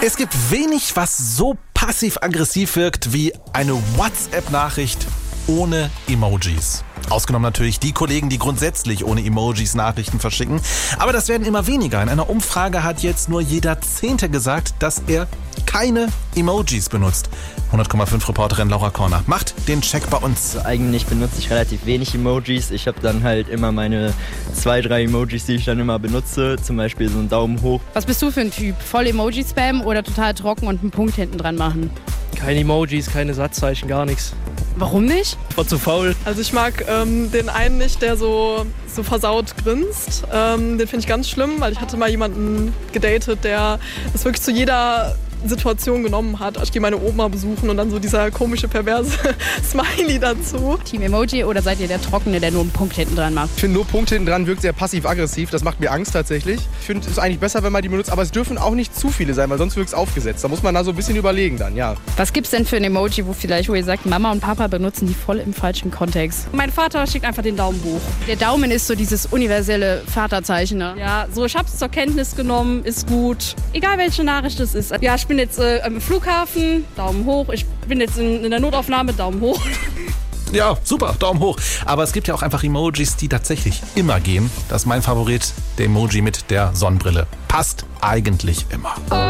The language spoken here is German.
Es gibt wenig, was so passiv-aggressiv wirkt wie eine WhatsApp-Nachricht ohne Emojis. Ausgenommen natürlich die Kollegen, die grundsätzlich ohne Emojis Nachrichten verschicken. Aber das werden immer weniger. In einer Umfrage hat jetzt nur jeder Zehnte gesagt, dass er keine Emojis benutzt. 100,5 Reporterin Laura Korner macht den Check bei uns. Also eigentlich benutze ich relativ wenig Emojis. Ich habe dann halt immer meine 2, 3 Emojis, die ich dann immer benutze. Zum Beispiel so einen Daumen hoch. Was bist du für ein Typ? Voll Emoji-Spam oder total trocken und einen Punkt hinten dran machen? Keine Emojis, keine Satzzeichen, gar nichts. Warum nicht? War zu faul. Also ich mag den einen nicht, der so versaut grinst. Den finde ich ganz schlimm, weil ich hatte mal jemanden gedatet, der das wirklich zu jeder Situation genommen hat. Ich gehe meine Oma besuchen und dann so dieser komische, perverse Smiley dazu. Team Emoji oder seid ihr der Trockene, der nur einen Punkt hinten dran macht? Ich finde, nur Punkt hinten dran wirkt sehr passiv-aggressiv. Das macht mir Angst tatsächlich. Ich finde, es ist eigentlich besser, wenn man die benutzt. Aber es dürfen auch nicht zu viele sein, weil sonst wirkt es aufgesetzt. Da muss man da so ein bisschen überlegen dann, ja. Was gibt's denn für ein Emoji, wo ihr sagt, Mama und Papa benutzen die voll im falschen Kontext? Mein Vater schickt einfach den Daumen hoch. Der Daumen ist so dieses universelle Vaterzeichen, ne? Ja, so ich hab's zur Kenntnis genommen, ist gut. Egal welche Nachricht es ist. Ja, ich bin jetzt am Flughafen, Daumen hoch. Ich bin jetzt in der Notaufnahme, Daumen hoch. Ja, super, Daumen hoch. Aber es gibt ja auch einfach Emojis, die tatsächlich immer gehen. Das ist mein Favorit, der Emoji mit der Sonnenbrille. Passt eigentlich immer.